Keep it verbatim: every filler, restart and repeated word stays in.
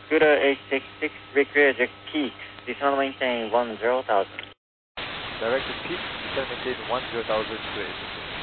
Scooter eight six six, Recreative Peak, descend maintain one zero thousand. Directed peak, descend maintain one zero thousand to eight six six.